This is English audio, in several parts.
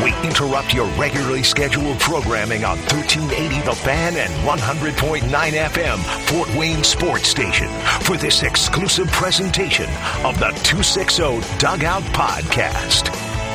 We interrupt your regularly scheduled programming on 1380 The Fan and 100.9 FM Fort Wayne Sports Station for this exclusive presentation of the 260 Dugout Podcast.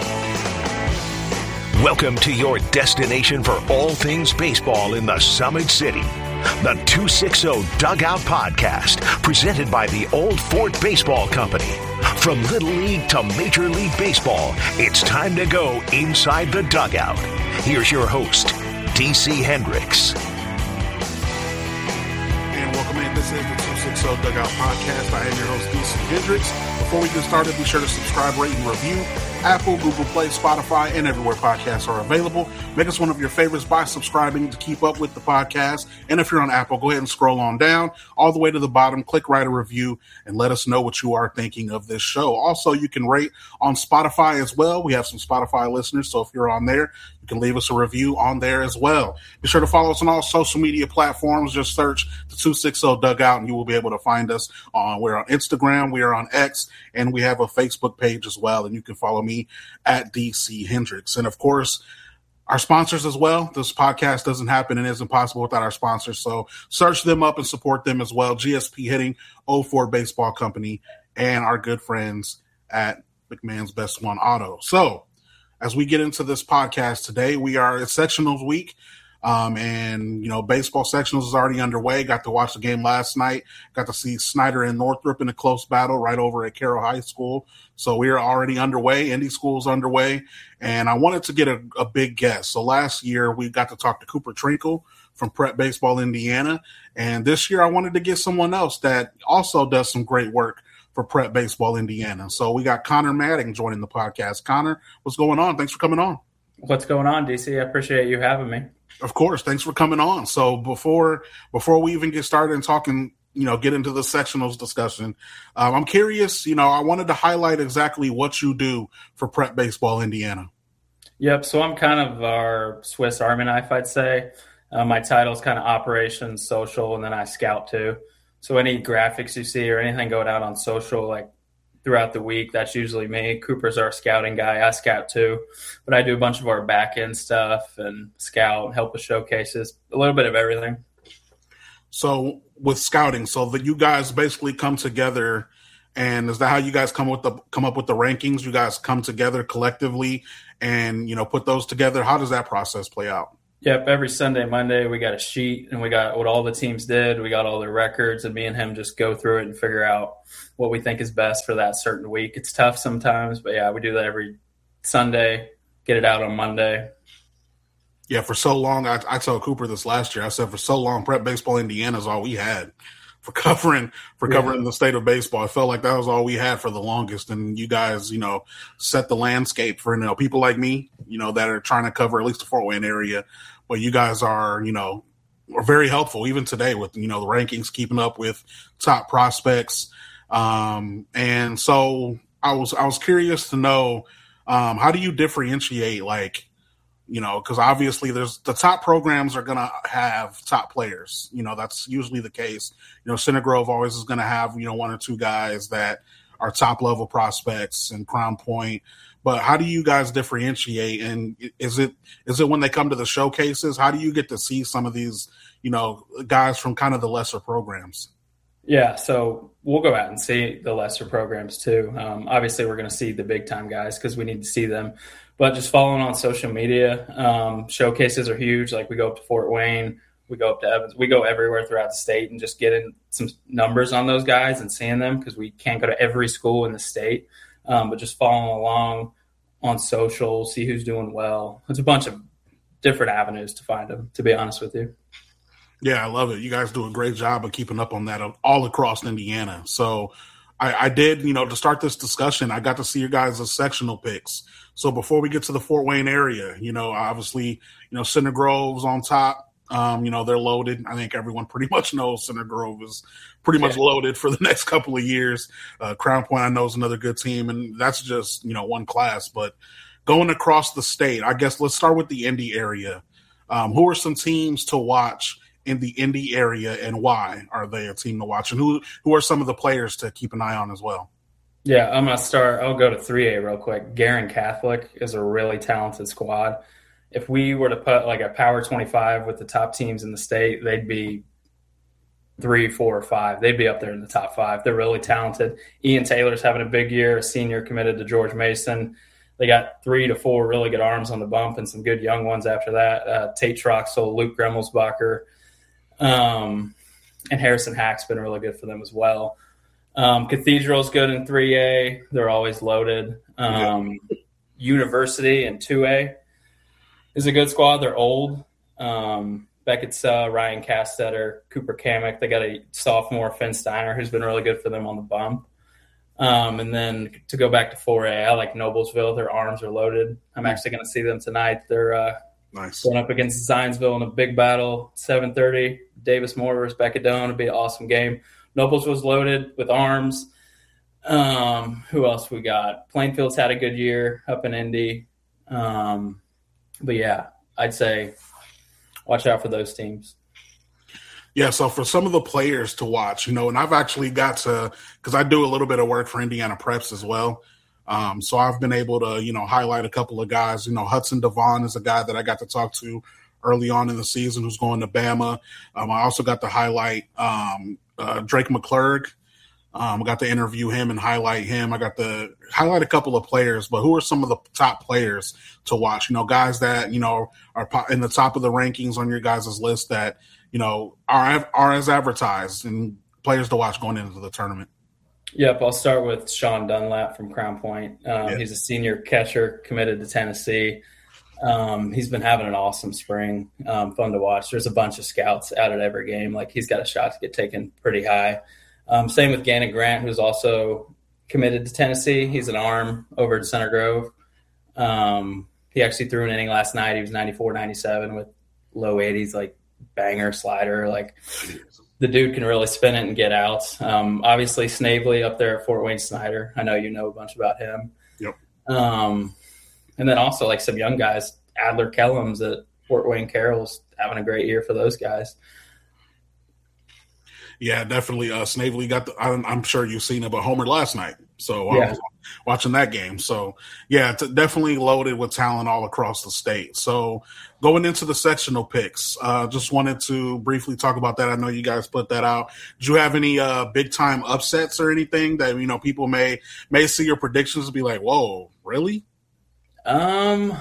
Welcome to your destination for all things baseball in the Summit City. The 260 Dugout Podcast, presented by the Old Fort Baseball Company. From Little League to Major League Baseball, it's time to go inside the dugout. Here's your host, DC Hendricks. And welcome in. This is the 260 Dugout Podcast. I am your host, DC Hendricks. Before we get started, be sure to subscribe, rate, and review Apple, Google Play, Spotify, and everywhere podcasts are available. Make us one of your favorites by subscribing to keep up with the podcast. And if you're on Apple, go ahead and scroll on down all the way to the bottom, click write a review, and let us know what you are thinking of this show. Also, you can rate on Spotify as well. We have some Spotify listeners, so if you're on there, you can leave us a review on there as well. Be sure to follow us on all social media platforms. Just search the 260 Dugout, and you will be able to find us. We're on Instagram, we are on X, and we have a Facebook page as well, and you can follow me at DC Hendricks. And of course, our sponsors as well. This podcast doesn't happen and isn't possible without our sponsors. So search them up and support them as well. GSP Hitting, Old Fort Baseball Company, and our good friends at McMahon's Best One Auto. So as we get into this podcast today, it's sectionals week. And, baseball sectionals is already underway. Got to watch the game last night. Got to see Snyder and Northrop in a close battle right over at Carroll High School. So we are already underway. Indy School's underway. And I wanted to get a big guest. So last year we got to talk to Cooper Trinkle from Prep Baseball Indiana. And this year I wanted to get someone else that also does some great work for Prep Baseball Indiana. So we got Connor Madding joining the podcast. Connor, what's going on? Thanks for coming on. What's going on, DC? I appreciate you having me. Of course. Thanks for coming on. So before we even get started and talking, get into the sectionals discussion, I'm curious, I wanted to highlight exactly what you do for Prep Baseball Indiana. Yep. So I'm kind of our Swiss Army knife, I'd say. My title is kind of operations, social, and then I scout too. So any graphics you see or anything going out on social, like throughout the week, that's usually me. Cooper's our scouting guy. I scout too, but I do a bunch of our back end stuff and scout, help with showcases, a little bit of everything. So with scouting, so that you guys basically come together, and is that how you guys come up with the rankings? You guys come together collectively and put those together. How does that process play out? Yep, every Sunday, Monday, we got a sheet, and we got what all the teams did. We got all their records, and me and him just go through it and figure out what we think is best for that certain week. It's tough sometimes, but, yeah, we do that every Sunday, get it out on Monday. Yeah, for so long, I told Cooper this last year. I said for so long, Prep Baseball Indiana is all we had for covering the state of baseball. I felt like that was all we had for the longest. And you guys, set the landscape for people like me, that are trying to cover at least the Fort Wayne area. But you guys are very helpful even today with the rankings, keeping up with top prospects. And so I was curious to know, how do you differentiate, because obviously there's the top programs are going to have top players. That's usually the case. Center Grove always is going to have, one or two guys that are top level prospects and Crown Point. But how do you guys differentiate? And is it when they come to the showcases? How do you get to see some of these, guys from kind of the lesser programs? Yeah, so we'll go out and see the lesser programs too. Obviously, we're going to see the big time guys because we need to see them. But just following on social media, showcases are huge. Like we go up to Fort Wayne, we go up to Evans, we go everywhere throughout the state and just getting some numbers on those guys and seeing them because we can't go to every school in the state. But just following along on social, see who's doing well. It's a bunch of different avenues to find them, to be honest with you. Yeah, I love it. You guys do a great job of keeping up on that all across Indiana. So I did, to start this discussion, I got to see your guys' sectional picks. So before we get to the Fort Wayne area, obviously, Center Grove's on top. They're loaded. I think everyone pretty much knows Center Grove is pretty much loaded for the next couple of years. Crown Point, I know, is another good team, and that's just, one class. But going across the state, I guess let's start with the Indy area. Who are some teams to watch in the Indy area, and why are they a team to watch? And who are some of the players to keep an eye on as well? Yeah, I'm going to start. I'll go to 3A real quick. Garin Catholic is a really talented squad. If we were to put like a Power 25 with the top teams in the state, they'd be 3, 4, or 5. They'd be up there in the top 5. They're really talented. Ian Taylor's having a big year, a senior committed to George Mason. They got 3 to 4 really good arms on the bump and some good young ones after that. Tate Troxel, Luke Gremmelsbacher, and Harrison Hack's been really good for them as well. Cathedral's good in 3A. They're always loaded. University in 2A is a good squad. They're old. Beckett's Ryan Castetter, Cooper Kamek. They got a sophomore, Finn Steiner, who's been really good for them on the bump. And then to go back to 4A, I like Noblesville. Their arms are loaded. I'm actually going to see them tonight. They're nice. Going up against Zionsville in a big battle, 7:30. Davis Moore versus Beckett Doan. It'll be an awesome game. Noblesville's loaded with arms. Who else we got? Plainfield's had a good year up in Indy. But, yeah, I'd say watch out for those teams. Yeah, so for some of the players to watch, and I've actually got to – because I do a little bit of work for Indiana Preps as well. So I've been able to, highlight a couple of guys. Hudson Devon is a guy that I got to talk to early on in the season who's going to Bama. I also got to highlight Drake McClurg. I got to interview him and highlight him. I got to highlight a couple of players, but who are some of the top players to watch? Guys that, are in the top of the rankings on your guys' list that, are as advertised and players to watch going into the tournament. Yep, I'll start with Sean Dunlap from Crown Point. He's a senior catcher committed to Tennessee. He's been having an awesome spring, fun to watch. There's a bunch of scouts out at every game. Like, he's got a shot to get taken pretty high. Same with Gannon Grant, who's also committed to Tennessee. He's an arm over at Center Grove. He actually threw an inning last night. He was 94, 97 with low 80s, like banger slider. Like, the dude can really spin it and get outs. Obviously, Snavely up there at Fort Wayne Snyder. I know you know a bunch about him. Yep. And then also like some young guys, Adler Kellums at Fort Wayne Carroll's having a great year for those guys. Yeah, definitely. Snavely got I'm sure you've seen it, but homered last night. So I was watching that game. So, yeah, it's definitely loaded with talent all across the state. So going into the sectional picks, just wanted to briefly talk about that. I know you guys put that out. Did you have any big-time upsets or anything that, people may see your predictions and be like, whoa, really? Not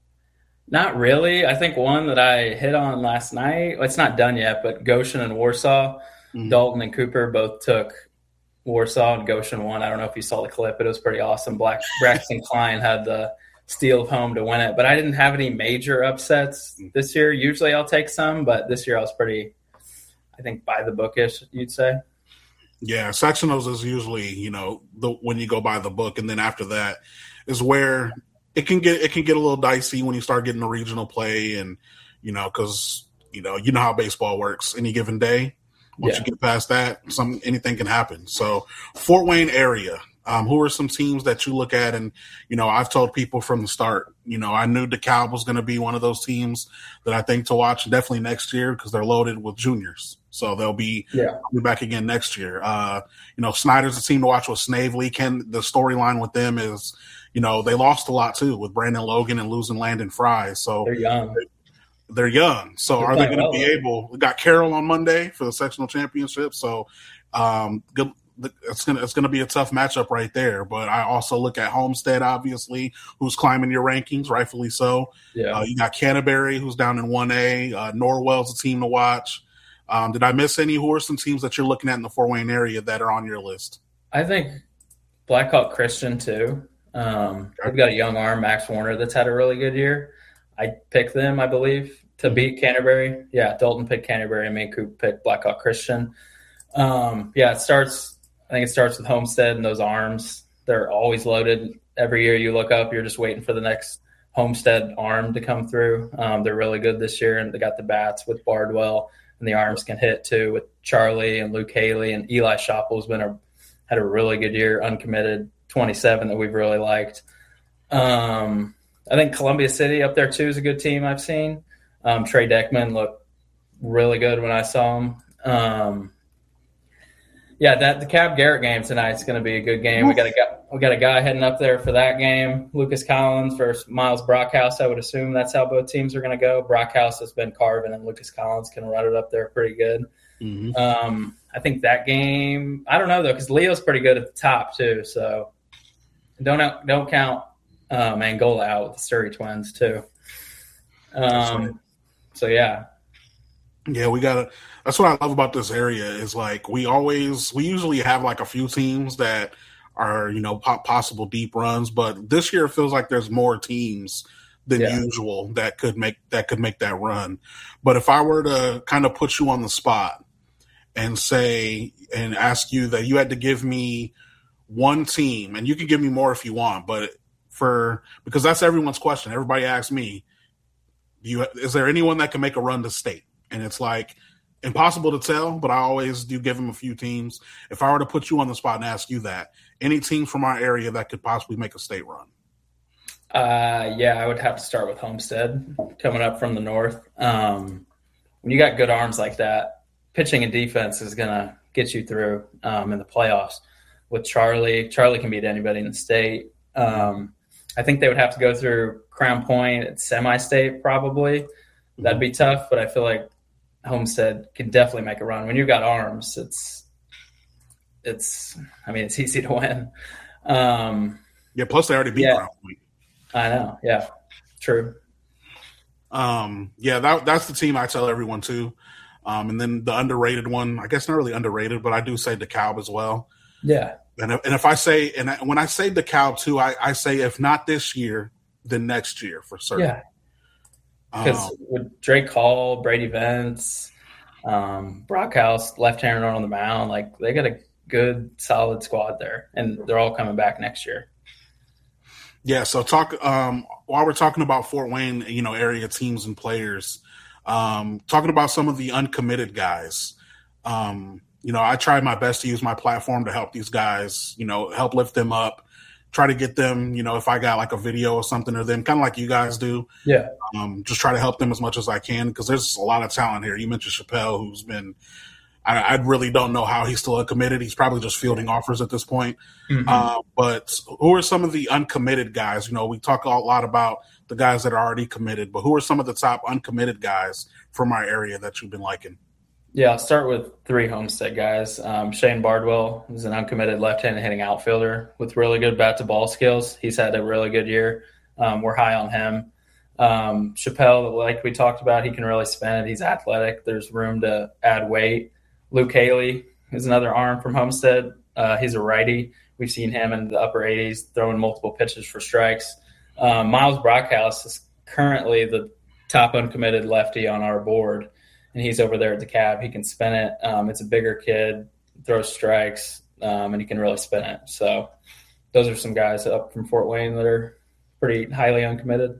really. I think one that I hit on last night, it's not done yet, but Goshen and Warsaw, Dalton and Cooper both took Warsaw and Goshen won. I don't know if you saw the clip. It was pretty awesome. Braxton Klein had the steal of home to win it, but I didn't have any major upsets this year. Usually I'll take some, but this year I was pretty, I think, by the bookish, you'd say. Yeah, sectionals is usually, when you go by the book, and then after that is where it can get a little dicey when you start getting the regional play, and because you know how baseball works any given day. Once you get past that, anything can happen. So, Fort Wayne area, who are some teams that you look at? And I've told people from the start, I knew DeKalb was going to be one of those teams that I think to watch definitely next year because they're loaded with juniors. So they'll be back again next year. Snyder's a team to watch with Snavely. The storyline with them is, they lost a lot too with Brandon Logan and losing Landon Fry. So they're young. They're young. So are they going to be able – we got Carroll on Monday for the sectional championship. So it's going to be a tough matchup right there. But I also look at Homestead, obviously, who's climbing your rankings, rightfully so. Yeah. You got Canterbury, who's down in 1A. Norwell's a team to watch. Did I miss any? Who are some teams that you're looking at in the Fort Wayne area that are on your list? I think Blackhawk Christian too. They've got a young arm, Max Warner, that's had a really good year. I picked them, I believe, to beat Canterbury. Yeah, Dalton picked Canterbury and me, Coop picked Blackhawk Christian. It starts with Homestead and those arms. They're always loaded. Every year you look up, you're just waiting for the next Homestead arm to come through. They're really good this year, and they got the bats with Bardwell, and the arms can hit too with Charlie and Luke Haley, and Eli Schoppel's had a really good year, uncommitted 27 that we've really liked. I think Columbia City up there too is a good team I've seen. Trey Deckman looked really good when I saw him. Yeah, the Cab Garrett game tonight is going to be a good game. We got a guy heading up there for that game. Lucas Collins versus Miles Brockhouse. I would assume that's how both teams are going to go. Brockhouse has been carving, and Lucas Collins can run it up there pretty good. Mm-hmm. I think that game. I don't know though, because Leo's pretty good at the top too. So don't count Angola out with the Sturry twins too. So yeah. Yeah, that's what I love about this area is like we usually have like a few teams that are, possible deep runs, but this year it feels like there's more teams than usual that could make that run. But if I were to kind of put you on the spot and ask you that you had to give me one team, and you can give me more if you want, but because that's everyone's question. Everybody asks me, is there anyone that can make a run to state? And it's like impossible to tell, but I always do give them a few teams. If I were to put you on the spot and ask you that, any team from our area that could possibly make a state run? I would have to start with Homestead coming up from the north. When you got good arms like that, pitching and defense is going to get you through in the playoffs. With Charlie can beat anybody in the state. I think they would have to go through Crown Point at semi-state probably. That'd be tough, but I feel like Homestead can definitely make a run. When you've got arms, it's easy to win. Plus they already beat Crown Point. I know. Yeah, true. That's the team I tell everyone too. And then the underrated one, I guess not really underrated, but I do say DeKalb as well. Yeah. And if I say, when I say DeKalb too, I say if not this year, then next year for certain. Yeah. Because with Drake Hall, Brady Vance, Brockhouse, left-hander on the mound, like they got a good, solid squad there, and they're all coming back next year. Yeah. So while we're talking about Fort Wayne, area teams and players, talking about some of the uncommitted guys. I try my best to use my platform to help these guys, help lift them up. Try to get them, if I got like a video or something or them, kind of like you guys do. Yeah. Just try to help them as much as I can because there's a lot of talent here. You mentioned Chappelle, who's been I really don't know how he's still uncommitted. He's probably just fielding offers at this point. Mm-hmm. But who are some of the uncommitted guys? We talk a lot about the guys that are already committed, but who are some of the top uncommitted guys from our area that you've been liking? Yeah, I'll start with 3 Homestead guys. Shane Bardwell is an uncommitted left-handed hitting outfielder with really good bat-to-ball skills. He's had a really good year. We're high on him. Chappelle, like we talked about, he can really spin it. He's athletic. There's room to add weight. Luke Haley is another arm from Homestead. He's a righty. We've seen him in the upper 80s throwing multiple pitches for strikes. Miles Brockhouse is currently the top uncommitted lefty on our board, and he's over there at the cab. He can spin it. It's a bigger kid, throws strikes, and he can really spin it. So those are some guys up from Fort Wayne that are pretty highly uncommitted.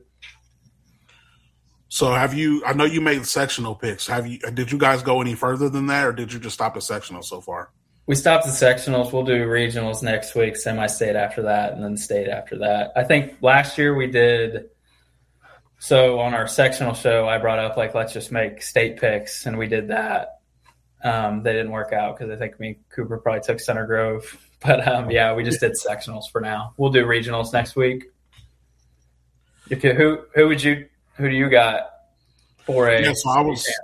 So I know you made sectional picks. Did you guys go any further than that, or did you just stop the sectionals so far? We stopped the sectionals. We'll do regionals next week, semi-state after that, and then state after that. I think last year we did – so on our sectional show, I brought up, let's just make state picks, and we did that. They didn't work out because I think me and Cooper probably took Center Grove. But, we just did sectionals for now. We'll do regionals next week. Who do you got? 4A. Yeah, so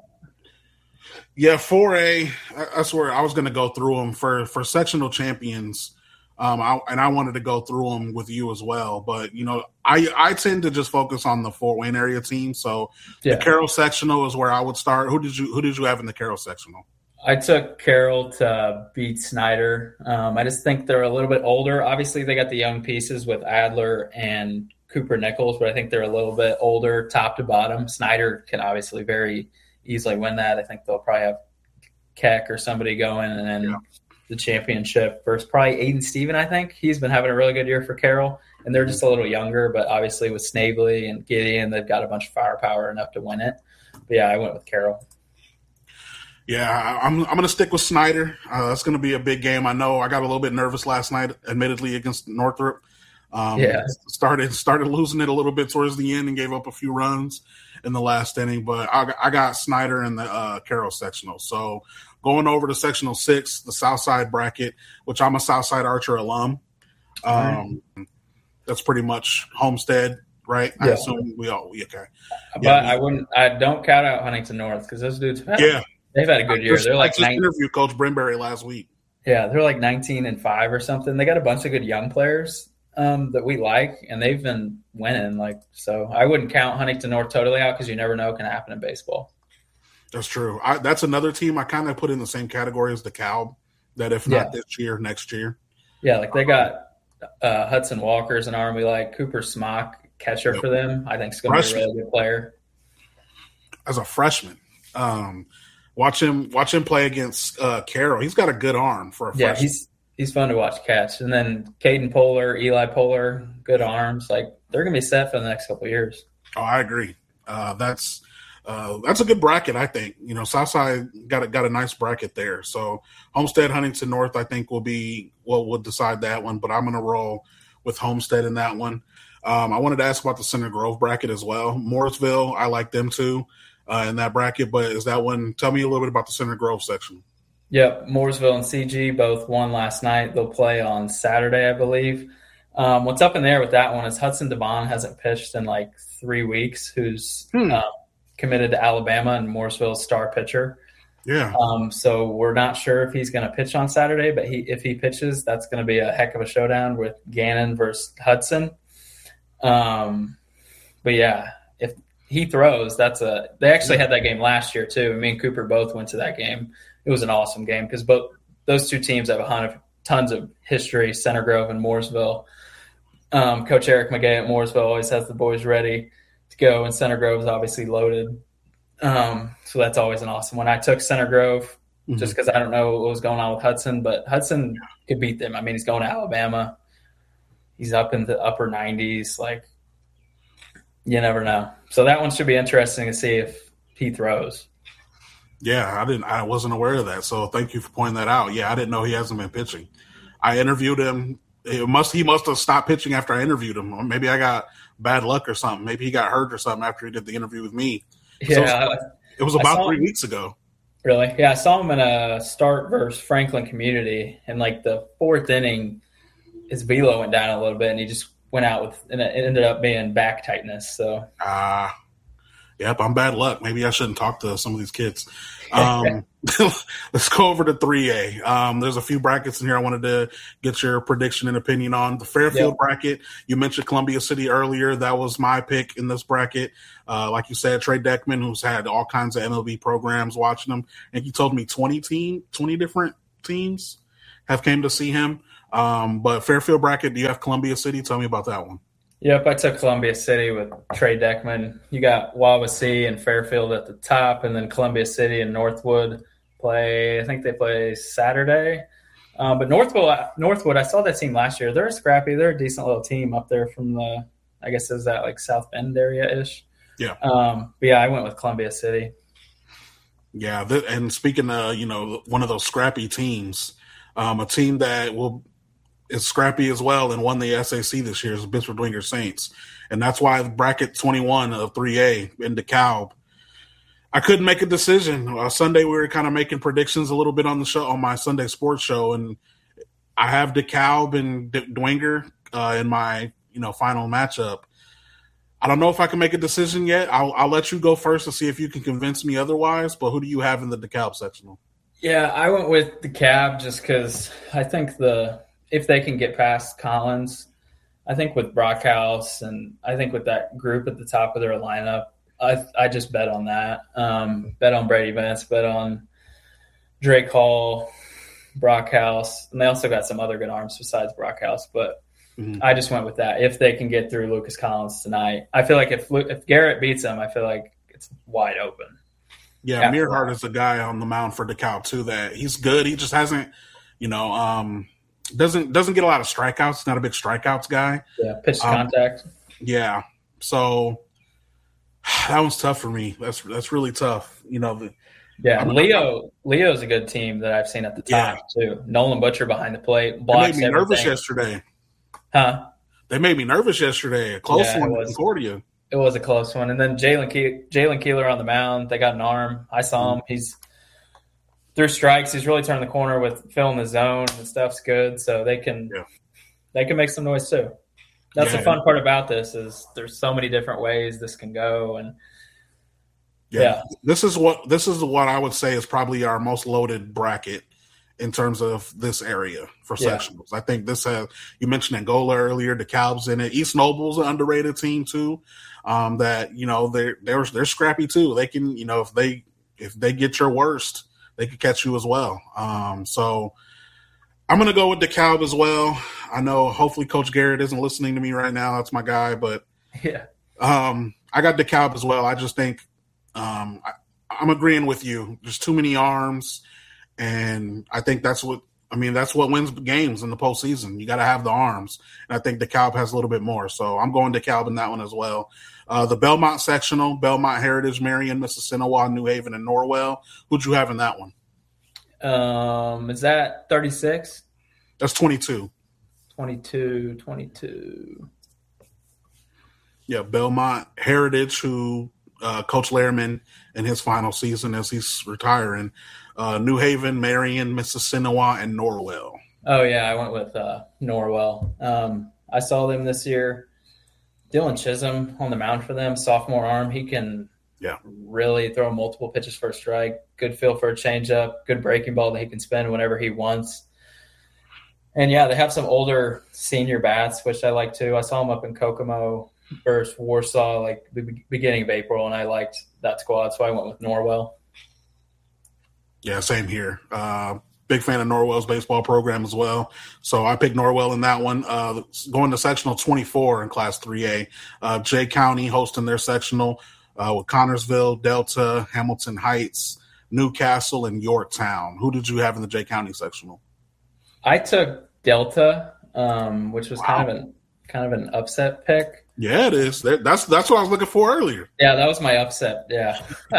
4A. That's where I was going to go through them for sectional champions. I wanted to go through them with you as well. But I tend to just focus on the Fort Wayne area team. So the Carroll sectional is where I would start. Who did you have in the Carroll sectional? I took Carroll to beat Snyder. I just think they're a little bit older. Obviously, they got the young pieces with Adler and Cooper Nichols, but I think they're a little bit older top to bottom. Snyder can obviously very easily win that. I think they'll probably have Keck or somebody going, and then the championship versus probably Aiden Steven, I think. He's been having a really good year for Carroll, and they're just a little younger, but obviously with Snavely and Gideon, they've got a bunch of firepower enough to win it. But I went with Carroll. Yeah, I'm going to stick with Snyder. That's going to be a big game. I know I got a little bit nervous last night, admittedly, against Northrop. Started losing it a little bit towards the end and gave up a few runs in the last inning, but I got Snyder in the Carroll sectional. So going over to Sectional 6, the Southside bracket, which I'm a Southside Archer alum. That's pretty much Homestead, right? Yeah. I assume we all okay. But I don't count out Huntington North because those dudes they've had a good year. They're like I just interviewed Coach Brinberry last week. Yeah, they're like 19-5 or something. They got a bunch of good young players that we like, and they've been winning. So I wouldn't count Huntington North totally out because you never know what can happen in baseball. That's true. That's another team I kind of put in the same category as DeKalb, that if not this year, next year. Yeah, like they got Hudson Walker's an arm we like. Cooper Smock, catcher for them, I think is going to be a really good player. As a freshman, watch him play against Carroll. He's got a good arm for a freshman. Yeah, he's fun to watch catch. And then Caden Polar, Eli Polar, good arms. Like they're going to be set for the next couple of years. Oh, I agree. That's a good bracket, I think. Southside got a nice bracket there. So Homestead, Huntington North, I think we'll decide that one. But I'm going to roll with Homestead in that one. I wanted to ask about the Center Grove bracket as well. Mooresville, I like them too in that bracket. But is that one? Tell me a little bit about the Center Grove section. Yep, Mooresville and CG both won last night. They'll play on Saturday, I believe. What's up in there with that one is Hudson Devon hasn't pitched in like 3 weeks. Who's committed to Alabama and Mooresville's star pitcher. Yeah. So we're not sure if he's going to pitch on Saturday, but if he pitches, that's going to be a heck of a showdown with Gannon versus Hudson. But yeah, if he throws, they actually had that game last year too. Me and Cooper both went to that game. It was an awesome game because both those two teams have tons of history, Center Grove and Mooresville. Coach Eric McGay at Mooresville always has the boys ready to go, and Center Grove is obviously loaded. So that's always an awesome one. I took Center Grove just because I don't know what was going on with Hudson, but Hudson could beat them. I mean, he's going to Alabama. He's up in the upper 90s. Like, you never know. So that one should be interesting to see if he throws. Yeah, I wasn't aware of that. So thank you for pointing that out. Yeah, I didn't know he hasn't been pitching. I interviewed him. He must have stopped pitching after I interviewed him. Or maybe I got bad luck or something. Maybe he got hurt or something after he did the interview with me. Yeah. So it was about 3 weeks ago. Really? Yeah, I saw him in a start versus Franklin Community. And like the fourth inning, his velo went down a little bit and he just went out and it ended up being back tightness. So yep, I'm bad luck. Maybe I shouldn't talk to some of these kids. Let's go over to 3A. There's a few brackets in here I wanted to get your prediction and opinion on. The Fairfield bracket, you mentioned Columbia City earlier. That was my pick in this bracket. Like you said, Trey Deckman, who's had all kinds of MLB programs watching him. And he told me 20 different teams have came to see him. But Fairfield bracket, do you have Columbia City? Tell me about that one. Yep, I took Columbia City with Trey Deckman. You got Wawasee and Fairfield at the top, and then Columbia City and Northwood play. I think they play Saturday. But Northwood, I saw that team last year. They're scrappy. They're a decent little team up there from the, I guess, is that like South Bend area-ish? Yeah. But yeah, I went with Columbia City. Yeah, and speaking of, one of those scrappy teams, a team that is scrappy as well and won the SAC this year is the Bishop Dwenger Saints. And that's why bracket 21 of 3A in DeKalb, I couldn't make a decision. Sunday we were kind of making predictions a little bit on the show, on my Sunday sports show, and I have DeKalb and Dwenger in my final matchup. I don't know if I can make a decision yet. I'll let you go first to see if you can convince me otherwise, but who do you have in the DeKalb sectional? Yeah, I went with DeKalb just because I think if they can get past Collins, I think with Brockhouse and I think with that group at the top of their lineup, I just bet on that. Bet on Brady Vance, bet on Drake Hall, Brockhouse, and they also got some other good arms besides Brockhouse, but I just went with that. If they can get through Lucas Collins tonight, I feel like if Garrett beats them, I feel like it's wide open. Yeah, Mearhart is a guy on the mound for DeKalb too that he's good. He just hasn't, doesn't get a lot of strikeouts. He's not a big strikeouts guy. Yeah, pitch to contact. Yeah, so that one's tough for me. That's really tough. Leo's a good team that I've seen at the top too. Nolan Butcher behind the plate. Blocks they made me nervous yesterday. Huh? They made me nervous yesterday. A close one in Concordia. It was a close one. And then Jalen Keeler on the mound. They got an arm. I saw him. through strikes, he's really turned the corner with filling the zone and stuff's good. So they can make some noise too. That's the fun part about this is there's so many different ways this can go. And this is what I would say is probably our most loaded bracket in terms of this area for sectionals. I think this has, you mentioned Angola earlier, DeKalb's in it. East Noble's an underrated team too. That, you know, they're scrappy too. They can, you know, if they get your worst, they could catch you as well. So I'm going to go with DeKalb as well. I know hopefully Coach Garrett isn't listening to me right now. That's my guy, but I got DeKalb as well. I just think I'm agreeing with you. There's too many arms, and I think that's what wins games in the postseason. You got to have the arms, and I think DeKalb has a little bit more. So I'm going DeKalb in that one as well. The Belmont sectional, Belmont, Heritage, Marion, Mississinewa, New Haven, and Norwell. Who'd you have in that one? Is that 36? That's 22. 22. Yeah, Belmont, Heritage, who Coach Lehrman in his final season as he's retiring. New Haven, Marion, Mississinewa, and Norwell. Oh, yeah, I went with Norwell. I saw them this year. Dylan Chisholm on the mound for them, sophomore arm. He can really throw multiple pitches for a strike. Good feel for a changeup. Good breaking ball that he can spin whenever he wants. And, yeah, they have some older senior bats, which I like too. I saw them up in Kokomo versus Warsaw like the beginning of April, and I liked that squad, so I went with Norwell. Yeah, same here. Big fan of Norwell's baseball program as well. So I picked Norwell in that one. Going to sectional 24 in Class 3A. Jay County hosting their sectional with Connorsville, Delta, Hamilton Heights, Newcastle, and Yorktown. Who did you have in the Jay County sectional? I took Delta, which was kind of an upset pick. Yeah, it is. That's what I was looking for earlier. Yeah, that was my upset. Yeah.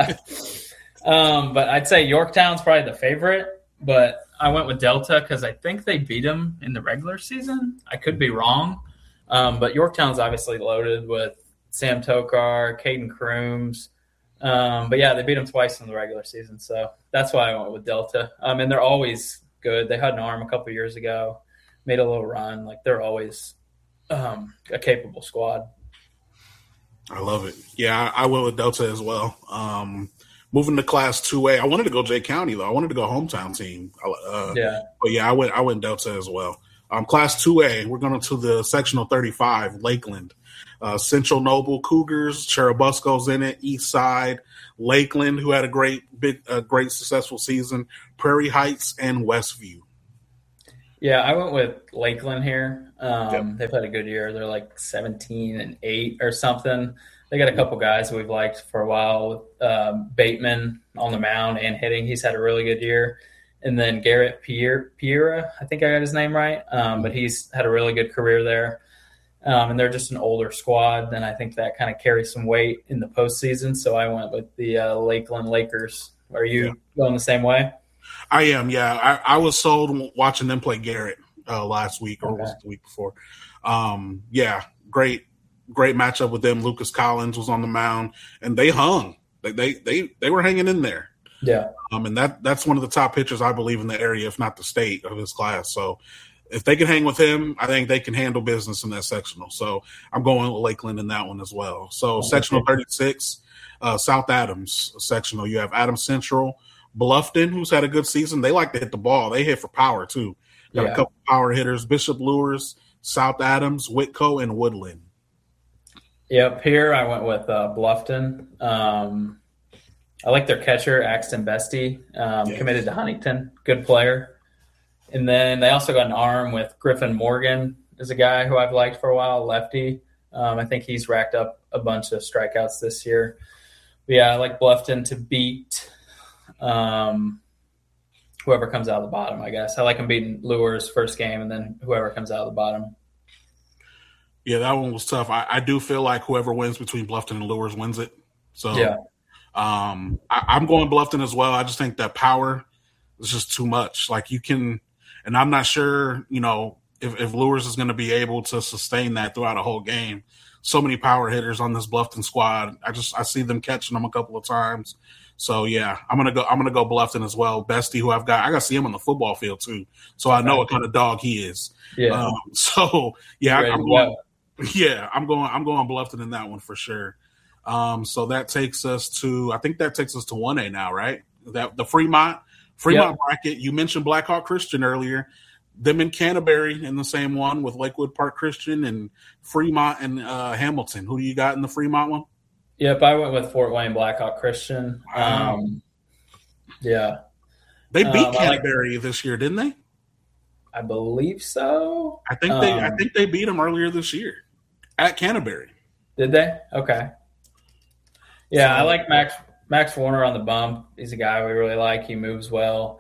But I'd say Yorktown's probably the favorite, but I went with Delta because I think they beat them in the regular season. I could be wrong. But Yorktown's obviously loaded with Sam Tokar, Caden Crooms. But yeah, they beat them twice in the regular season. So that's why I went with Delta. And they're always good. They had an arm a couple years ago, made a little run. Like they're always a capable squad. I love it. Yeah, I went with Delta as well. Moving to Class 2A, I wanted to go Jay County though. I wanted to go hometown team. But yeah, I went Delta as well. Class 2A, we're going to the sectional 35, Lakeland, Central Noble Cougars, Cherubusco's in it, East Side, Lakeland, who had a great successful season, Prairie Heights, and Westview. Yeah, I went with Lakeland here. They've had a good year. They're like 17-8 or something. They got a couple guys we've liked for a while. Bateman on the mound and hitting. He's had a really good year. And then Garrett Piera, I think I got his name right. But he's had a really good career there. And they're just an older squad. And I think that kind of carries some weight in the postseason. So I went with the Lakeland Lakers. Are you going the same way? I am, yeah. I was sold watching them play Garrett last week or was it the week before. Great matchup with them. Lucas Collins was on the mound, and they hung. They were hanging in there. Yeah. And that's one of the top pitchers, I believe, in the area, if not the state of his class. So if they can hang with him, I think they can handle business in that sectional. So I'm going with Lakeland in that one as well. So sectional 36, South Adams sectional. You have Adams Central, Bluffton, who's had a good season. They like to hit the ball. They hit for power, too. Got a couple power hitters, Bishop Lures, South Adams, Whitco, and Woodland. Yep, here I went with Bluffton. I like their catcher, Axton Bestie, committed to Huntington. Good player. And then they also got an arm with Griffin Morgan is a guy who I've liked for a while, lefty. I think he's racked up a bunch of strikeouts this year. But yeah, I like Bluffton to beat whoever comes out of the bottom, I guess. I like them beating Lures first game and then whoever comes out of the bottom. Yeah, that one was tough. I do feel like whoever wins between Bluffton and Lures wins it. So yeah. I'm going Bluffton as well. I just think that power is just too much. Like you can – and I'm not sure, if Lures is going to be able to sustain that throughout a whole game. so many power hitters on this Bluffton squad. I see them catching them a couple of times. So yeah, I'm gonna go Bluffton as well. Bestie, who I got to see him on the football field too, so I know what kind of dog he is. Yeah. So yeah, I'm going Bluffton in that one for sure. So that takes us to 1A now, right? That the Fremont bracket. You mentioned Blackhawk Christian earlier. Them in Canterbury in the same one with Lakewood Park Christian and Fremont and Hamilton. Who do you got in the Fremont one? Yep, I went with Fort Wayne Blackhawk Christian. Yeah. They beat Canterbury this year, didn't they? I believe so. I think they beat them earlier this year at Canterbury. Did they? Okay. Yeah, I like Max Warner on the bump. He's a guy we really like. He moves well.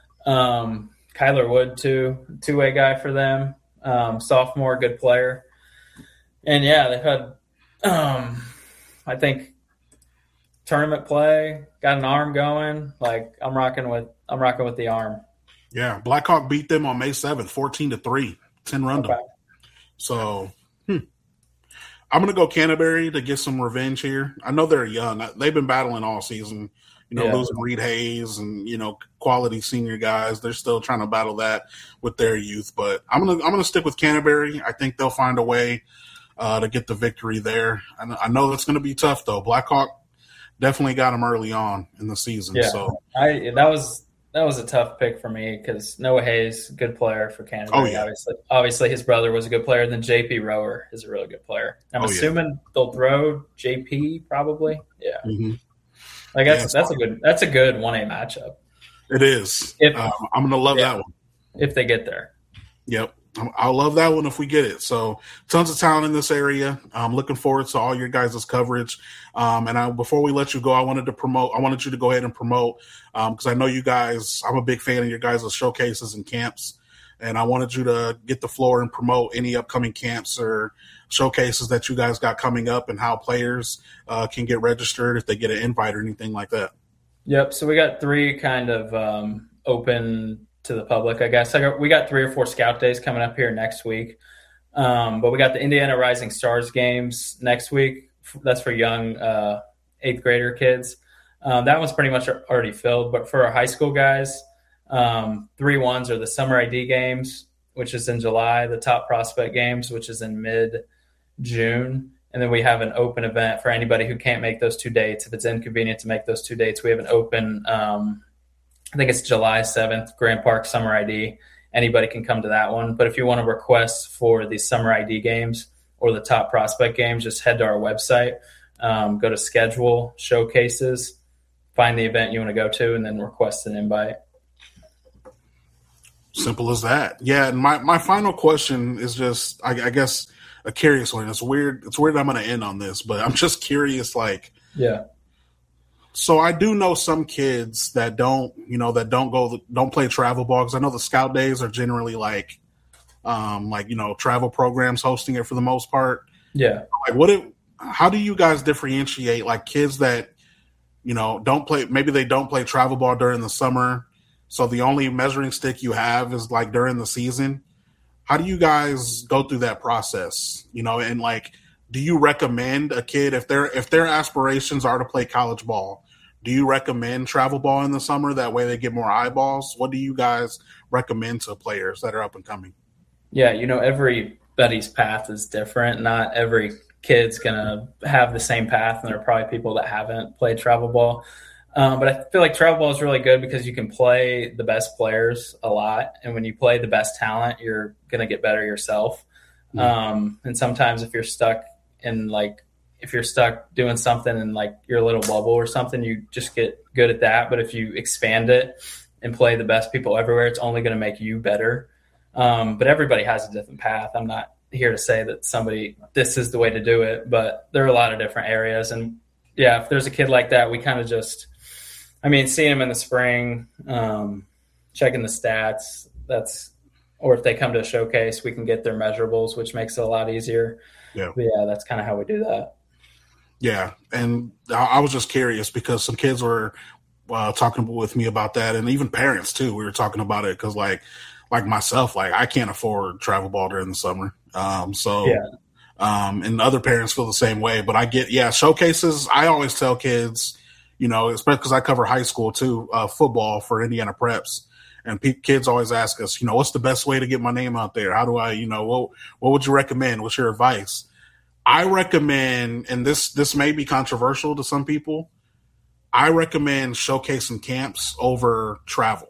Kyler Wood, too. Two-way guy for them. Sophomore, good player. And, yeah, they've had I think tournament play, got an arm going. Like I'm rocking with the arm. Yeah, Blackhawk beat them on May 7th, 14-3, 10 run. Okay. So I'm gonna go Canterbury to get some revenge here. I know they're young. They've been battling all season, losing Reed Hayes and quality senior guys. They're still trying to battle that with their youth. But I'm gonna stick with Canterbury. I think they'll find a way to get the victory there. I know that's going to be tough, though. Blackhawk definitely got them early on in the season. Yeah, so that was a tough pick for me because Noah Hayes, good player for Canterbury. Oh, yeah. Obviously, his brother was a good player. Then J.P. Rower is a really good player. I'm assuming they'll throw J.P. probably. Yeah, that's a good 1A matchup. It is. I'm going to love that one if they get there. Yep. I'll love that one if we get it. So tons of talent in this area. I'm looking forward to all your guys' coverage. Before we let you go, I wanted you to go ahead and promote because I know you guys, I'm a big fan of your guys' showcases and camps. And I wanted you to get the floor and promote any upcoming camps or showcases that you guys got coming up and how players can get registered if they get an invite or anything like that. Yep. So we got 3 kind of open to the public, I guess. We got 3 or 4 scout days coming up here next week. But we got the Indiana Rising Stars games next week. That's for young 8th grader kids. That one's pretty much already filled. But for our high school guys, 3 ones are the Summer ID games, which is in July, the Top Prospect games, which is in mid-June. And then we have an open event for anybody who can't make those 2 dates. If it's inconvenient to make those 2 dates, we have an open I think it's July 7th, Grand Park Summer ID. Anybody can come to that one. But if you want to request for the Summer ID games or the Top Prospect games, just head to our website, go to Schedule, Showcases, find the event you want to go to, and then request an invite. Simple as that. Yeah, and my final question is just, I guess, a curious one. It's weird. It's weird I'm going to end on this, but I'm just curious, yeah. So I do know some kids that don't play travel ball because I know the scout days are generally travel programs hosting it for the most part. Yeah. How do you guys differentiate kids that, don't play, maybe they don't play travel ball during the summer. So the only measuring stick you have is during the season. How do you guys go through that process? And do you recommend a kid if their aspirations are to play college ball? Do you recommend travel ball in the summer? That way they get more eyeballs. What do you guys recommend to players that are up and coming? Yeah, everybody's path is different. Not every kid's going to have the same path, and there are probably people that haven't played travel ball. But I feel like travel ball is really good because you can play the best players a lot. And when you play the best talent, you're going to get better yourself. Mm-hmm. And sometimes if you're stuck doing something in your little bubble or something, you just get good at that. But if you expand it and play the best people everywhere, it's only going to make you better. But everybody has a different path. I'm not here to say that this is the way to do it, but there are a lot of different areas. And yeah, if there's a kid like that, we kind of just, seeing them in the spring, checking the stats, or if they come to a showcase, we can get their measurables, which makes it a lot easier. Yeah. But yeah, that's kind of how we do that. Yeah, and I was just curious because some kids were talking with me about that, and even parents too. We were talking about it because, like myself, I can't afford travel ball during the summer. So yeah. And other parents feel the same way. But I get, showcases. I always tell kids, especially because I cover high school too, football for Indiana Preps. And kids always ask us, what's the best way to get my name out there? How do I, what would you recommend? What's your advice? I recommend, and this may be controversial to some people, I recommend showcasing camps over travel,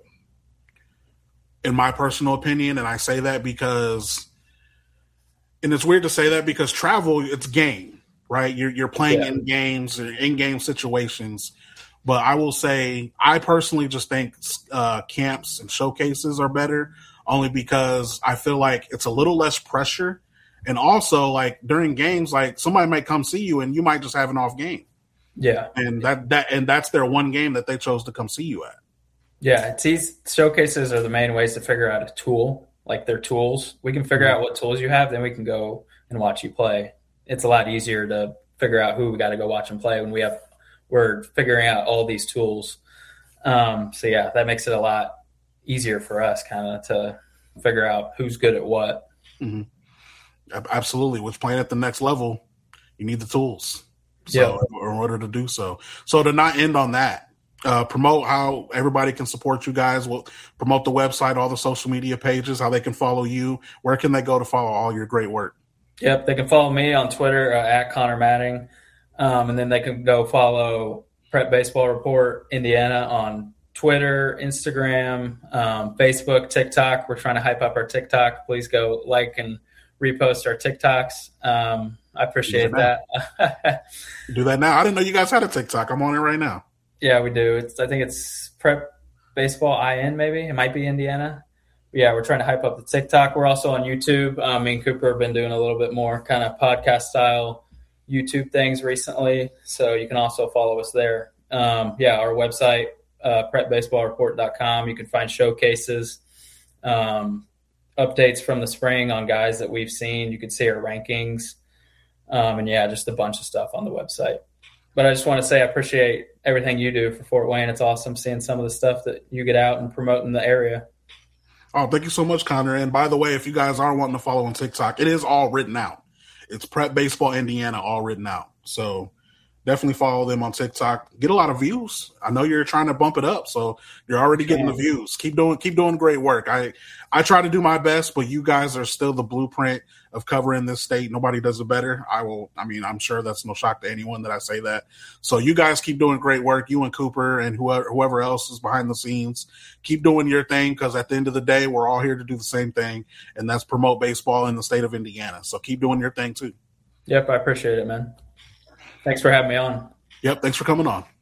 in my personal opinion. And I say that because, and it's weird to say that because travel, it's game, right? You're playing in games or in-game situations. But I will say, I personally just think camps and showcases are better, only because I feel like it's a little less pressure. And also, like, during games, like, somebody might come see you and you might just have an off game. Yeah. And that's their one game that they chose to come see you at. Yeah, these showcases are the main ways to figure out a tool, like their tools. We can figure out what tools you have, then we can go and watch you play. It's a lot easier to figure out who we got to go watch and play when we're figuring out all these tools. That makes it a lot easier for us kind of to figure out who's good at what. Mm-hmm. Absolutely. With playing at the next level, you need the tools. In order to do so. So to not end on that, promote how everybody can support you guys. We'll promote the website, all the social media pages, how they can follow you. Where can they go to follow all your great work? Yep, they can follow me on Twitter at Connor Matting. And then they can go follow Prep Baseball Report Indiana on Twitter, Instagram, Facebook, TikTok. We're trying to hype up our TikTok. Please go like and repost our TikToks. I appreciate that. Do that now. I didn't know you guys had a TikTok. I'm on it right now. Yeah, we do. I think it's Prep Baseball IN, maybe. It might be Indiana. But yeah, we're trying to hype up the TikTok. We're also on YouTube. Me and Cooper have been doing a little bit more kind of podcast style YouTube things recently. So you can also follow us there. Our website, prepbaseballreport.com. You can find showcases, updates from the spring on guys that we've seen. You can see our rankings. Just a bunch of stuff on the website. But I just want to say I appreciate everything you do for Fort Wayne. It's awesome seeing some of the stuff that you get out and promote in the area. Oh, thank you so much, Connor. And by the way, if you guys are wanting to follow on TikTok, it is all written out. It's Prep Baseball Indiana, all written out. So definitely follow them on TikTok. Get a lot of views. I know you're trying to bump it up, so you're already getting the views. Keep doing great work. I try to do my best, but you guys are still the blueprint of covering this state. Nobody does it better. I'm sure that's no shock to anyone that I say that. So you guys keep doing great work. You and Cooper and whoever else is behind the scenes, keep doing your thing, because at the end of the day, we're all here to do the same thing, and that's promote baseball in the state of Indiana. So keep doing your thing too. Yep, I appreciate it, man. Thanks for having me on. Yep, thanks for coming on.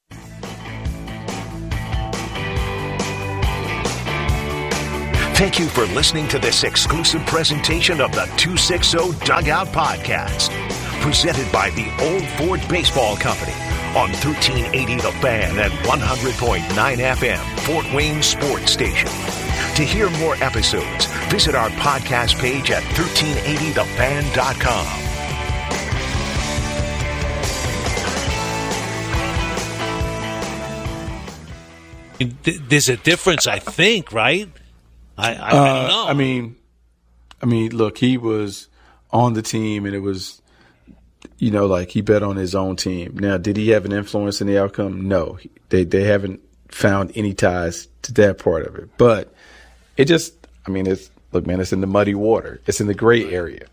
Thank you for listening to this exclusive presentation of the 260 Dugout Podcast, presented by the Old Fort Baseball Company on 1380 The Fan and 100.9 FM, Fort Wayne Sports Station. To hear more episodes, visit our podcast page at 1380thefan.com. There's a difference, I think, right? I don't know. I mean, look, he was on the team, and it was, like he bet on his own team. Now, did he have an influence in the outcome? No, they haven't found any ties to that part of it. But it just, it's in the muddy water. It's in the gray area.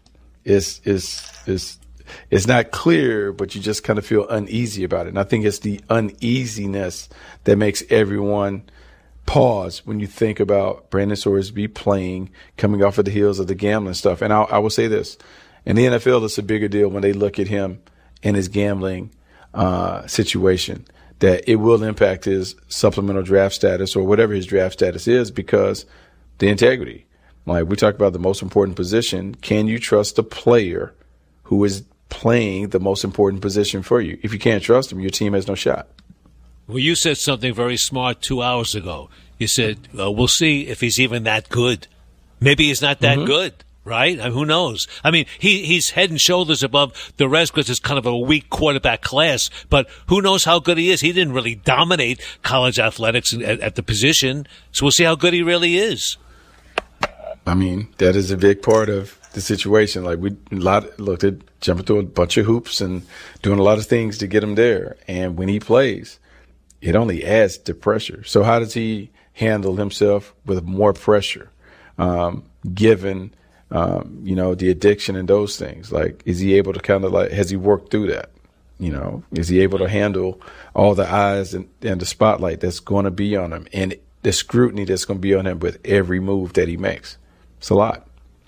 It's not clear, but you just kind of feel uneasy about it. And I think it's the uneasiness that makes everyone pause when you think about Brandon Sorsby playing, coming off of the heels of the gambling stuff. And I will say this. In the NFL, it's a bigger deal when they look at him and his gambling situation, that it will impact his supplemental draft status or whatever his draft status is, because the integrity. Like we talk about the most important position. Can you trust the player who is playing the most important position for you? If you can't trust him, your team has no shot. Well, you said something very smart 2 hours ago. You said, we'll see if he's even that good. Maybe he's not that good, right? Who knows? He's head and shoulders above the rest because it's kind of a weak quarterback class, but who knows how good he is? He didn't really dominate college athletics at the position, so we'll see how good he really is. That is a big part of the situation. Like they're jumping through a bunch of hoops and doing a lot of things to get him there. And when he plays, it only adds to pressure. So how does he handle himself with more pressure, given, the addiction and those things? Like, is he able to has he worked through that? Is he able to handle all the eyes and the spotlight that's going to be on him and the scrutiny that's going to be on him with every move that he makes? It's a lot.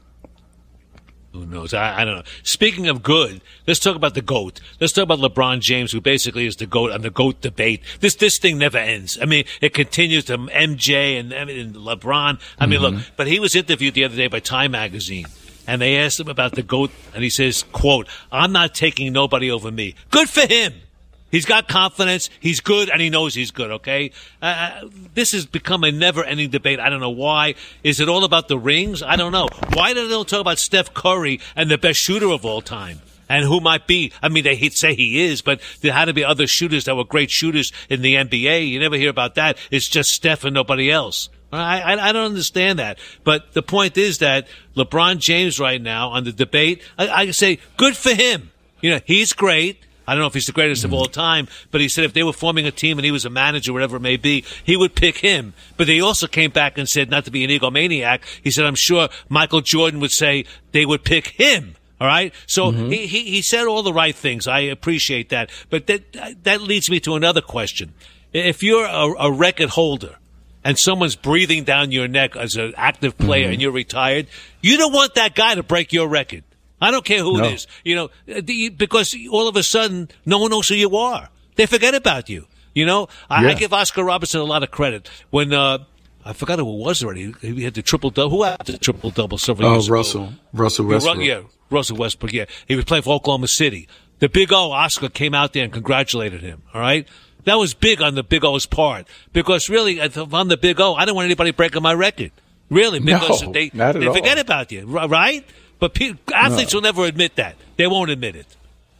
Who knows? I don't know. Speaking of good, let's talk about the GOAT. Let's talk about LeBron James, who basically is the GOAT on the GOAT debate. This thing never ends. I mean, it continues to MJ and LeBron. I mean, look, but he was interviewed the other day by Time Magazine, and they asked him about the GOAT, and he says, quote, "I'm not taking nobody over me." Good for him. He's got confidence. He's good, and he knows he's good, okay? This has become a never-ending debate. I don't know why. Is it all about the rings? I don't know. Why do they don't talk about Steph Curry and the best shooter of all time? And who might be? I mean, they say he is, but there had to be other shooters that were great shooters in the NBA. You never hear about that. It's just Steph and nobody else. I don't understand that. But the point is that LeBron James right now on the debate, I say good for him. He's great. I don't know if he's the greatest of all time, but he said if they were forming a team and he was a manager, whatever it may be, he would pick him. But they also came back and said, not to be an egomaniac, he said, I'm sure Michael Jordan would say they would pick him. All right? So he said all the right things. I appreciate that. But that leads me to another question. If you're a record holder and someone's breathing down your neck as an active player and you're retired, you don't want that guy to break your record. I don't care who it is, because all of a sudden, no one knows who you are. They forget about you. I give Oscar Robertson a lot of credit. When, I forgot who it was already. He had the triple-double. Who had the triple-double several years ago? Russell Westbrook. Russell Westbrook, yeah. He was playing for Oklahoma City. The Big O, Oscar, came out there and congratulated him, all right? That was big on the Big O's part. Because really, if I'm the Big O, I don't want anybody breaking my record. Really, because they forget about you, right? But athletes will never admit that. They won't admit it.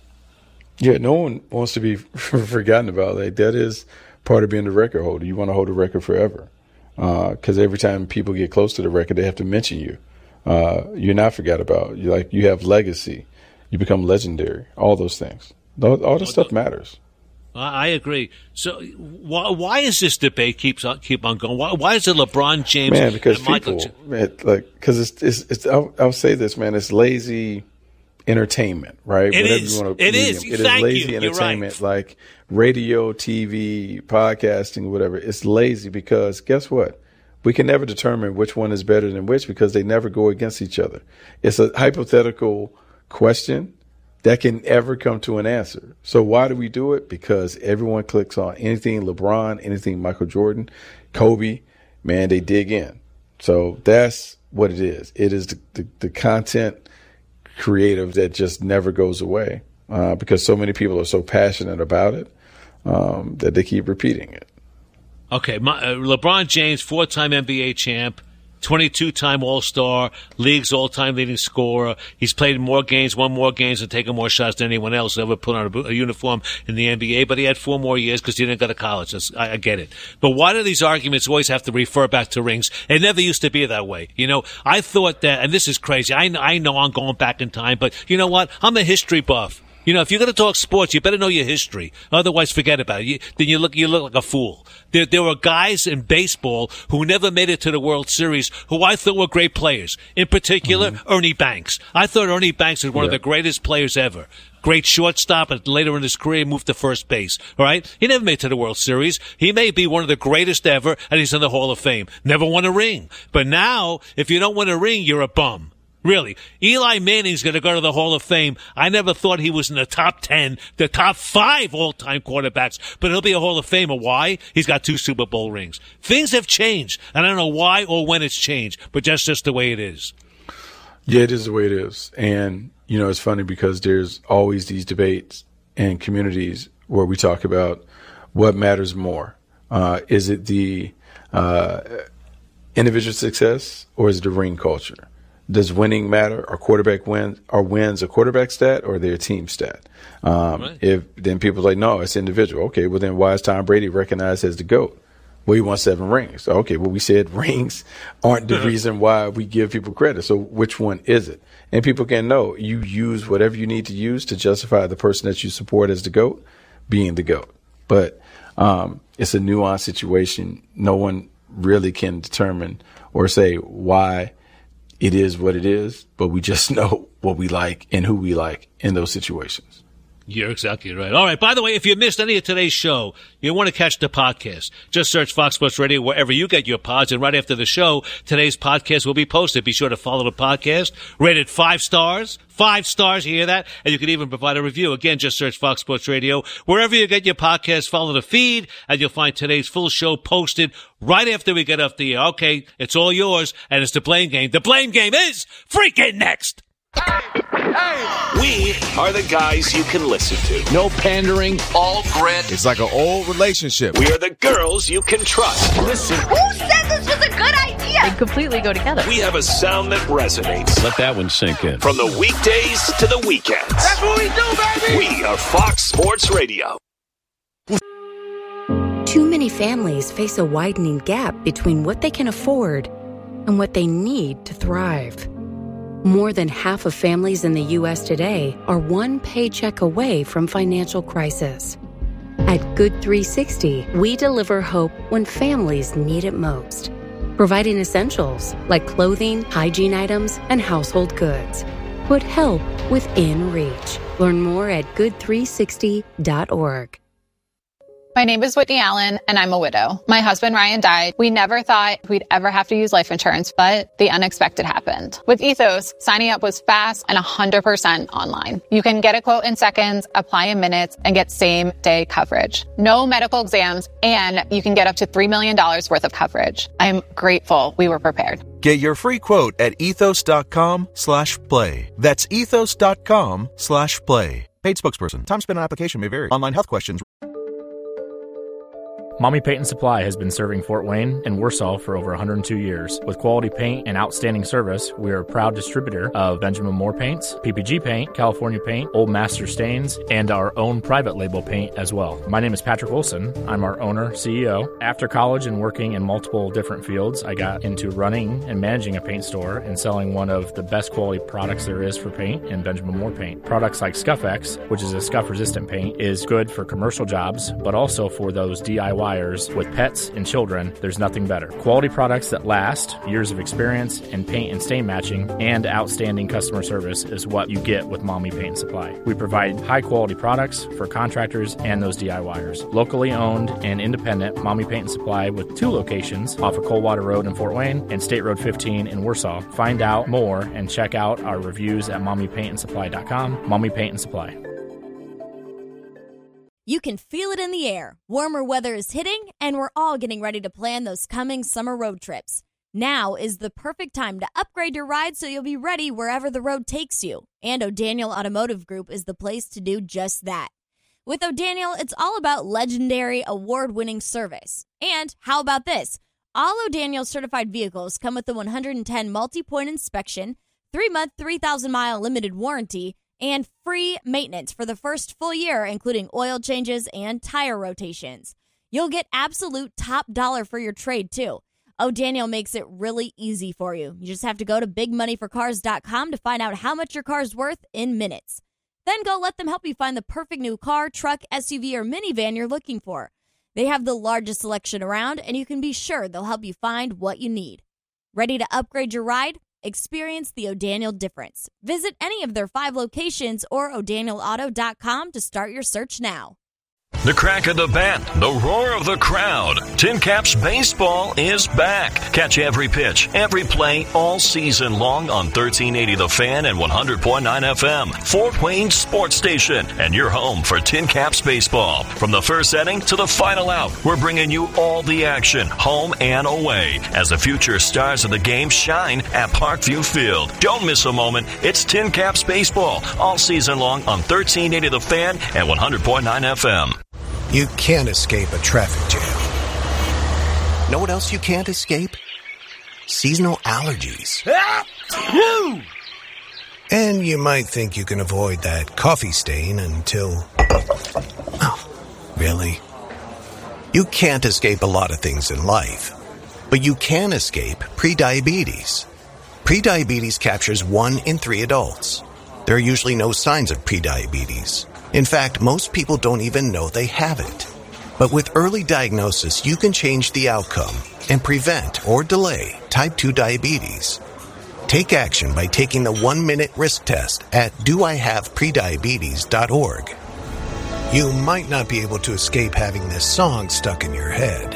Yeah, no one wants to be forgotten about. Like, that is part of being the record holder. You want to hold a record forever. Because every time people get close to the record, they have to mention you. You're not forgot about. You have legacy. You become legendary. All those things. All this stuff matters. I agree. So why is this debate keep on going? Why is it LeBron James because Michael? Because I'll say this, man. It's lazy entertainment, right? It is. It is lazy entertainment, right. Like radio, TV, podcasting, whatever. It's lazy because guess what? We can never determine which one is better than which because they never go against each other. It's a hypothetical question that can ever come to an answer. So why do we do it? Because everyone clicks on anything LeBron, anything Michael Jordan, Kobe, man, they dig in. So that's what it is. It is the content creative that just never goes away because so many people are so passionate about it that they keep repeating it. Okay, LeBron James, 4-time NBA champ, 22-time All-Star, league's all-time leading scorer. He's played more games, won more games, and taken more shots than anyone else ever put on a uniform in the NBA. But he had 4 more years because he didn't go to college. I get it. But why do these arguments always have to refer back to rings? It never used to be that way. I thought that, and this is crazy. I know I'm going back in time, but you know what? I'm a history buff. If you're going to talk sports, you better know your history. Otherwise, forget about it. Then you look like a fool. There were guys in baseball who never made it to the World Series who I thought were great players. In particular, Ernie Banks. I thought Ernie Banks was one of the greatest players ever. Great shortstop, and later in his career, moved to first base. All right? He never made it to the World Series. He may be one of the greatest ever, and he's in the Hall of Fame. Never won a ring. But now, if you don't win a ring, you're a bum. Really. Eli Manning's going to go to the Hall of Fame. I never thought he was in the top 10, the top 5 all-time quarterbacks, but he'll be a Hall of Famer. Why? He's got 2 Super Bowl rings. Things have changed, and I don't know why or when it's changed, but that's just the way it is. Yeah, it is the way it is. And, it's funny because there's always these debates and communities where we talk about what matters more. Is it the individual success or is it the ring culture? Does winning matter? Are wins a quarterback stat or their team stat? Right. If then people are like, no, it's individual. Okay, well then why is Tom Brady recognized as the GOAT? Well, he won 7 rings. So, okay, well, we said rings aren't the reason why we give people credit. So which one is it? And people can know. You use whatever you need to use to justify the person that you support as the GOAT being the GOAT. But it's a nuanced situation. No one really can determine or say why it is what it is, but we just know what we like and who we like in those situations. You're exactly right. All right. By the way, if you missed any of today's show, you want to catch the podcast, just search Fox Sports Radio wherever you get your pods. And right after the show, today's podcast will be posted. Be sure to follow the podcast. Rated 5 stars. 5 stars. You hear that? And you can even provide a review. Again, just search Fox Sports Radio. Wherever you get your podcast, follow the feed, and you'll find today's full show posted right after we get off the air. Okay, it's all yours, and it's the blame game. The blame game is freaking next. We are the guys you can listen to. No pandering. All grit. It's like an old relationship. We are the girls you can trust. Listen. Who said this was a good idea? They completely go together. We have a sound that resonates. Let that one sink in. From the weekdays to the weekends. That's what we do, baby! We are Fox Sports Radio. Too many families face a widening gap between what they can afford and what they need to thrive. More than half of families in the U.S. today are one paycheck away from financial crisis. At Good 360, we deliver hope when families need it most, providing essentials like clothing, hygiene items, and household goods. Put help within reach. Learn more at good360.org. My name is Whitney Allen, and I'm a widow. My husband, Ryan, died. We never thought we'd ever have to use life insurance, but the unexpected happened. With Ethos, signing up was fast and 100% online. You can get a quote in seconds, apply in minutes, and get same-day coverage. No medical exams, and you can get up to $3 million worth of coverage. I'm grateful we were prepared. Get your free quote at ethos.com/play. That's ethos.com/play. Paid spokesperson. Time spent on application may vary. Online health questions. Mommy Paint and Supply has been serving Fort Wayne and Warsaw for over 102 years. With quality paint and outstanding service, we are a proud distributor of Benjamin Moore paints, PPG paint, California paint, Old Master stains, and our own private label paint as well. My name is Patrick Wilson. I'm our owner, CEO. After college and working in multiple different fields, I got into running and managing a paint store and selling one of the best quality products there is for paint in Benjamin Moore paint. Products like Scuff-X, which is a scuff-resistant paint, is good for commercial jobs, but also for those DIY with pets and children. There's nothing better. Quality products that last, years of experience in paint and stain matching, and outstanding customer service is what you get with Mommy Paint and Supply. We provide high quality products for contractors and those DIYers. Locally owned and independent Mommy Paint and Supply with 2 locations off of Coldwater Road in Fort Wayne and State Road 15 in Warsaw. Find out more and check out our reviews at mommypaintandsupply.com. Mommy Paint and Supply. You can feel it in the air. Warmer weather is hitting, and we're all getting ready to plan those coming summer road trips. Now is the perfect time to upgrade your ride so you'll be ready wherever the road takes you. And O'Daniel Automotive Group is the place to do just that. With O'Daniel, it's all about legendary, award-winning service. And how about this? All O'Daniel certified vehicles come with a 110 multi-point inspection, 3-month, 3,000-mile limited warranty, and free maintenance for the first full year, including oil changes and tire rotations. You'll get absolute top dollar for your trade, too. O'Daniel makes it really easy for you. You just have to go to bigmoneyforcars.com to find out how much your car's worth in minutes. Then go let them help you find the perfect new car, truck, SUV, or minivan you're looking for. They have the largest selection around, and you can be sure they'll help you find what you need. Ready to upgrade your ride? Experience the O'Daniel difference. Visit any of their 5 locations or o'danielauto.com to start your search now. The crack of the bat, the roar of the crowd. Tin Caps Baseball is back. Catch every pitch, every play, all season long on 1380 The Fan and 100.9 FM. Fort Wayne Sports Station, and your home for Tin Caps Baseball. From the first inning to the final out, we're bringing you all the action, home and away, as the future stars of the game shine at Parkview Field. Don't miss a moment. It's Tin Caps Baseball, all season long on 1380 The Fan and 100.9 FM. You can't escape a traffic jam. Know what else you can't escape? Seasonal allergies. And you might think you can avoid that coffee stain until... Oh, really? You can't escape a lot of things in life, but you can escape prediabetes. Prediabetes captures 1 in 3 adults. There are usually no signs of prediabetes. In fact, most people don't even know they have it. But with early diagnosis, you can change the outcome and prevent or delay type 2 diabetes. Take action by taking the 1-minute risk test at doihaveprediabetes.org. You might not be able to escape having this song stuck in your head,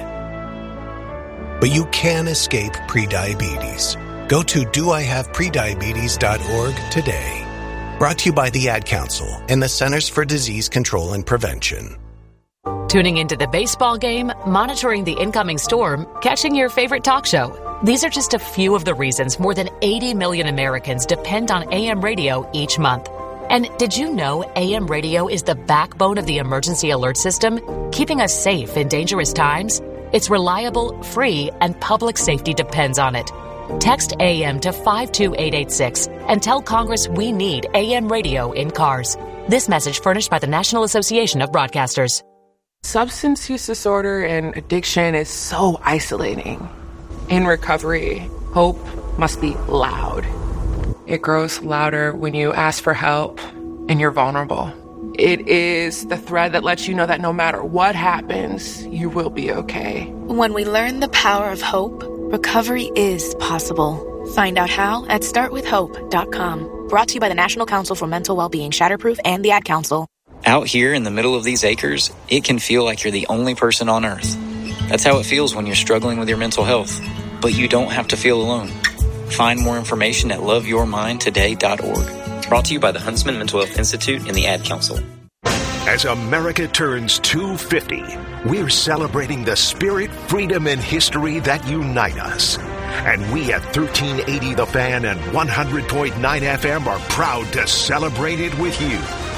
but you can escape prediabetes. Go to doihaveprediabetes.org today. Brought to you by the Ad Council and the Centers for Disease Control and Prevention. Tuning into the baseball game, monitoring the incoming storm, catching your favorite talk show. These are just a few of the reasons more than 80 million Americans depend on AM radio each month. And did you know AM radio is the backbone of the emergency alert system, keeping us safe in dangerous times? It's reliable, free, and public safety depends on it. Text AM to 52886 and tell Congress we need AM radio in cars. This message furnished by the National Association of Broadcasters. Substance use disorder and addiction is so isolating. In recovery, hope must be loud. It grows louder when you ask for help and you're vulnerable. It is the thread that lets you know that no matter what happens, you will be okay. When we learn the power of hope, recovery is possible. Find out how at startwithhope.com. Brought to you by the National Council for Mental Wellbeing, Shatterproof, and the Ad Council. Out here in the middle of these acres, it can feel like you're the only person on Earth. That's how it feels when you're struggling with your mental health. But you don't have to feel alone. Find more information at loveyourmindtoday.org. Brought to you by the Huntsman Mental Health Institute and the Ad Council. As America turns 250, we're celebrating the spirit, freedom, and history that unite us. And we at 1380 The Fan and 100.9 FM are proud to celebrate it with you.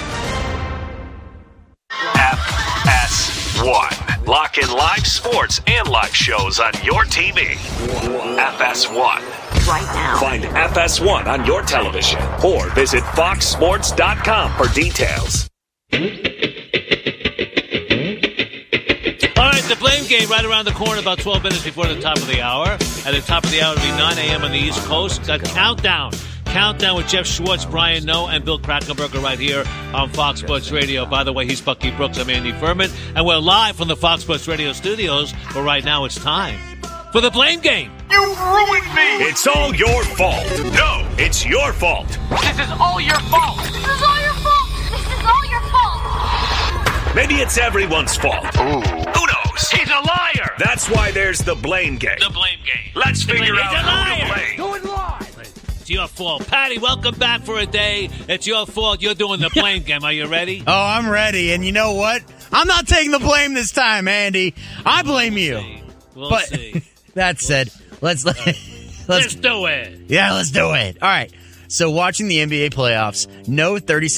FS1. Lock in live sports and live shows on your TV. FS1. Right now. Find FS1 on your television or visit foxsports.com for details. All right, the Blame Game right around the corner, about 12 minutes before the top of the hour. At the top of the hour, it'll be 9 a.m. on the East Coast. The Countdown. Countdown with Jeff Schwartz, Brian Noe, and Bill Krackomberger right here on Fox Sports Radio. By the way, he's Bucky Brooks. I'm Andy Furman. And we're live from the Fox Sports Radio studios. But right now, it's time for the Blame Game. You ruined me! It's all your fault. No, it's your fault. This is all your fault. This is all your fault. This is all your fault. Maybe it's everyone's fault. Ooh. Who knows? He's a liar. That's why there's the Blame Game. The Blame Game. Let's figure out who to blame. Do it live. It's your fault. Patty, welcome back for a day. It's your fault. You're doing the Blame Game. Are you ready? Oh, I'm ready. And you know what? I'm not taking the blame this time, Andy. I blame you. We'll see. That said, let's do it. Yeah, let's do it. All right. So watching the NBA playoffs, no 37